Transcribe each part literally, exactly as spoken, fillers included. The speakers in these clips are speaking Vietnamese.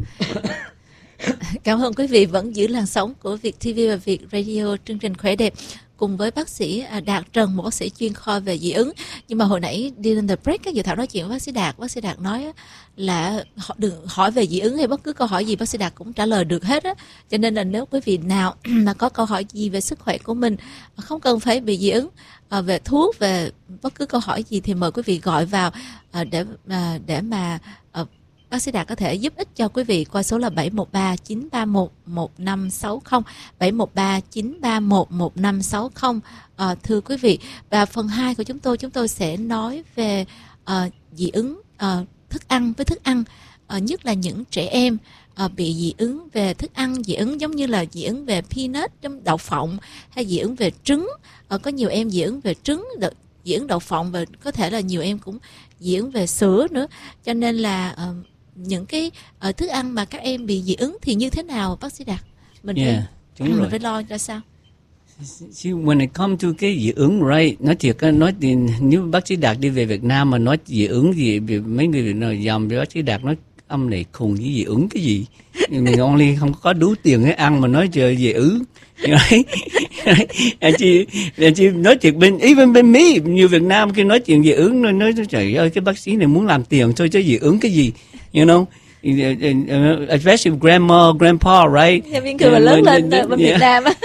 Cảm ơn quý vị vẫn giữ làn sóng của Việt ti vi và Việt Radio, chương trình Khỏe Đẹp cùng với bác sĩ Đạt Trần, một bác sĩ chuyên khoa về dị ứng. Nhưng mà hồi nãy đi lên the break, các dự thảo nói chuyện với bác sĩ Đạt, bác sĩ Đạt nói là đừng hỏi về dị ứng hay bất cứ câu hỏi gì bác sĩ Đạt cũng trả lời được hết á. Cho nên là nếu quý vị nào mà có câu hỏi gì về sức khỏe của mình, không cần phải bị dị ứng, về thuốc, về bất cứ câu hỏi gì thì mời quý vị gọi vào để để mà bác sĩ Đạt có thể giúp ích cho quý vị qua số là bảy một ba chín ba một một năm sáu không, bảy một ba chín ba một một năm sáu không. À, thưa quý vị, và phần hai của chúng tôi, chúng tôi sẽ nói về uh, dị ứng uh, thức ăn với thức ăn, uh, nhất là những trẻ em uh, bị dị ứng về thức ăn, dị ứng giống như là dị ứng về peanut, đậu phộng, hay dị ứng về trứng. Uh, có nhiều em dị ứng về trứng, dị ứng đậu phộng, và có thể là nhiều em cũng dị ứng về sữa nữa. Cho nên là uh, những cái uh, thức ăn mà các em bị dị ứng thì như thế nào bác sĩ Đạt? Mình yeah, phải mình phải lo ra sao? See, when it comes to cái dị ứng, right? Nói thiệt, nói thì nếu bác sĩ Đạt đi về Việt Nam mà nói dị ứng gì, mấy người nói dòm với bác sĩ Đạt nói âm này khùng với dị ứng cái gì? Mình only không có đủ tiền để ăn mà nói trời dị ứng. Right? Anh chị, anh chị nói thiệt, bên even bên Mỹ, như Việt Nam khi nói chuyện dị ứng nói, nói trời ơi cái bác sĩ này muốn làm tiền thôi chứ dị ứng cái gì, you know? Especially grandma, grandpa, right? Nhân viên khi mà lớn lên bên Việt Nam á.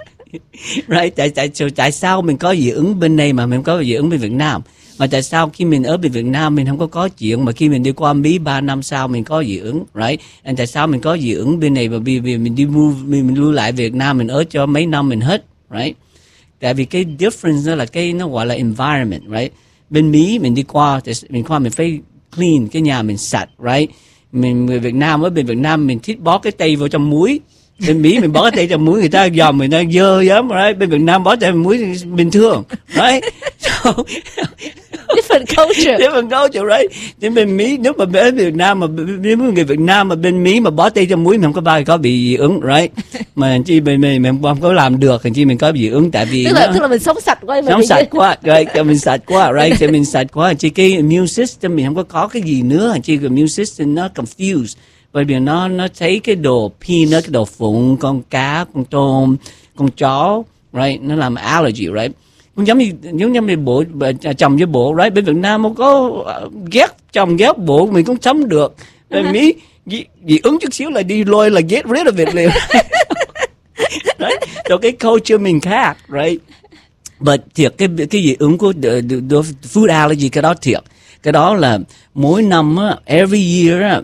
Right? Tại, tại, tại sao mình có dị ứng bên đây mà mình có dị ứng bên Việt Nam? Mà tại sao khi mình ở bên Việt Nam mình không có có chuyện, mà khi mình đi qua Mỹ ba năm sau mình có dị ứng, right? And tại sao mình có dị ứng bên này và vì, vì mình đi move, mình, mình lưu lại Việt Nam mình ở cho mấy năm mình hết, right? Tại vì cái difference đó là cái nó gọi là environment, right? Bên Mỹ mình đi qua, mình qua mình phải clean cái nhà mình sạch, right? Mình người Việt Nam ở bên Việt Nam mình thích bó cái tay vào trong muối. Bên Mỹ mình bó cái tay trong muối người ta dòm mình ta dơ lắm, right? Bên Việt Nam bó tay trong muối bình thường, right? So different culture, different culture, right? Nên bên Mỹ nếu mà bên Việt Nam mà nếu người Việt Nam mà bên Mỹ mà bó tay trong muối mình không có bao có bị dị ứng, right? Mà anh chị mình mình mình không có làm được, anh chị mình có dị ứng tại vì tức là nó, tức là mình sống sạch quá, sống sạch quá, right? Cho mình sạch quá, right? Cho mình sạch quá, anh chị cái immune system mình không có có cái gì nữa, anh chị cái immune system nó confused. Bởi vì nó nó thấy cái đồ peanut, cái đồ phụng, con cá, con tôm, con chó, right? Nó làm allergy, right? Cũng giống như giống như mình bộ chồng với bộ, right? Bên Việt Nam không có ghét chồng ghét bộ mình cũng sống được. Bên Mỹ dị, dị ứng chút xíu là đi lôi là get rid of it liền. Right? Rồi cái culture mình khác, right? But thiệt cái cái dị ứng của the, the, the food allergy cái đó thiệt. Cái đó là mỗi năm á, every year á,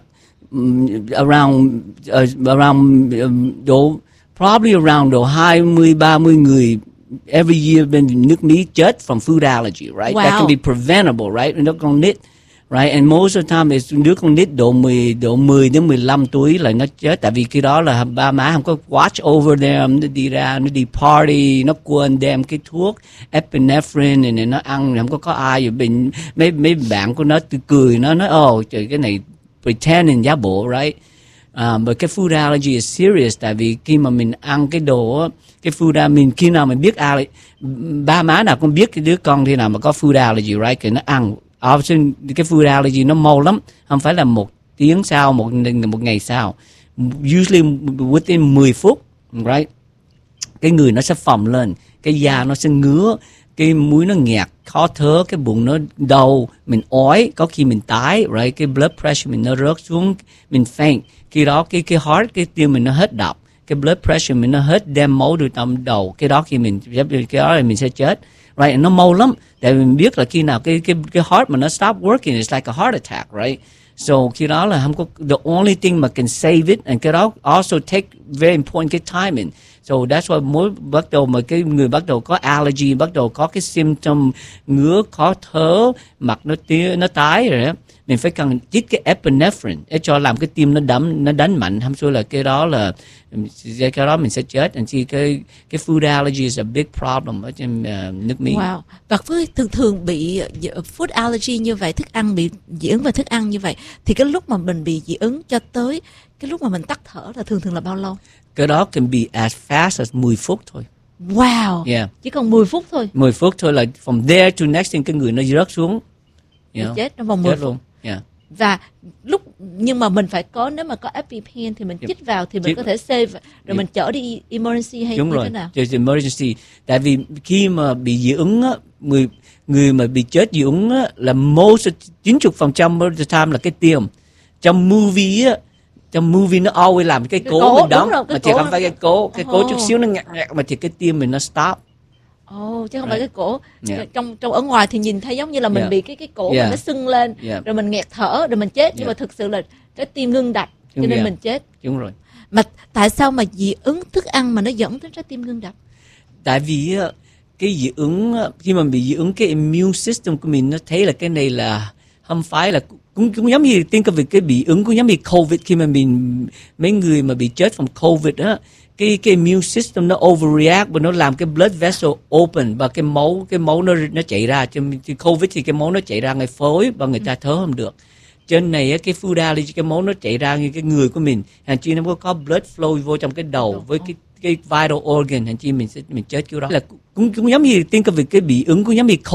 around uh, around um, độ probably around độ hai mươi ba mươi người every year bên nước Mỹ chết from food allergy, right? Wow. That can be preventable, right? Nó con nít, right? And most of the time is đứa con nít độ mười độ mười đến mười lăm tuổi là nó chết, tại vì cái đó là ba má không có watch over them, nó đi ra nó đi party, nó quên đem cái thuốc epinephrine này nó ăn, không có có ai bệnh, mấy mấy bạn của nó tự cười nó nói oh trời cái này pretending giả bộ, right? Uh, but cái food allergy is serious, tại vì khi mà mình ăn cái đồ cái food allergy, khi nào mình biết allergy, ba má nào cũng biết cái đứa con khi nào mà có food allergy, right? Thì nó ăn, often cái food allergy nó mau lắm, không phải là một tiếng sau, một một ngày sau, usually within mười phút, right? Cái người nó sẽ phồng lên, cái da nó sẽ ngứa, cái mũi nó nghẹt, khó thở, cái bụng nó đau, mình ói, có khi mình tái, right? Cái blood pressure mình nó rớt xuống, mình faint. Khi đó cái cái heart, cái tim mình nó hết đập, cái blood pressure mình nó hết đem máu từ trong đầu. Cái đó khi mình cái đó là mình sẽ chết, right? Nó mau lắm, tại mình biết là khi nào cái cái cái heart mà nó stop working, it's like a heart attack, right? So khi đó là không có, the only thing mà can save it, and cái đó also take very important cái timing. So that's why mỗi bắt đầu mà cái người bắt đầu có allergy, bắt đầu có cái symptom ngứa, khó thở, mặt nó tía, nó tái rồi đó, mình phải cần chích cái epinephrine để cho làm cái tim nó đấm, nó đánh mạnh, không xui là cái đó là cái đó mình sẽ chết. And see, cái cái food allergy is a big problem ở trên uh, nước Mỹ. Wow. Và với thường thường bị food allergy như vậy, thức ăn bị dị ứng về thức ăn như vậy, thì cái lúc mà mình bị dị ứng cho tới cái lúc mà mình tắt thở là thường thường là bao lâu? Cái đó can be as fast as mười phút thôi. Wow. Yeah. Chỉ còn mười phút thôi. mười phút thôi là from there to next thing cái người nó rớt xuống. You know? Chết trong vòng mười phút. Luôn. Yeah. Và lúc nhưng mà mình phải có, nếu mà có EpiPen thì mình Yep. chích vào thì mình Chích- có thể save rồi Yep. mình chở đi emergency hay Đúng như rồi, thế nào? there's emergency. Tại vì khi mà bị dị ứng á, người người mà bị chết dị ứng á, là most chín mươi phần trăm of the time là cái tiêm. Trong movie á, trong movie nó always làm cái Cái cố cổ, mình đóng, đúng rồi, cái mà thì cổ không phải cái cố, cái cố Ồ. chút xíu nó ngặt ngặt mà thì cái tiêm mình nó stop. Ồ, chứ không Right. phải cái cổ. Yeah. Trong trong ở ngoài thì nhìn thấy giống như là mình Yeah. bị cái cái cổ Yeah. mình nó sưng lên, Yeah. rồi mình nghẹt thở, rồi mình chết. Nhưng Yeah. mà thực sự là cái tim ngưng đập, cho Đúng nên yeah. mình chết. Đúng rồi. Mà tại sao mà dị ứng thức ăn mà nó dẫn đến trái tim ngưng đập? Tại vì á, cái dị ứng á, khi mà bị dị ứng cái immune system của mình nó thấy là cái này là không phải là cũng cũng giống như think of it, cái bị ứng cũng giống như COVID, khi mà mình mấy người mà bị chết from COVID á, cái cái immune system nó overreact và nó làm cái blood vessel open và cái máu cái máu nó nó chảy ra. Cho COVID thì cái máu nó chảy ra ngay phổi và người ta thở không được. Trên này á, cái food allergy, cái máu nó chảy ra như cái người của mình, hàng chi nó có có blood flow vô trong cái đầu với cái cái vital organ, hàng chi mình sẽ mình chết kiểu đó là cũng cũng giống như think of it, cái bị ứng cũng giống như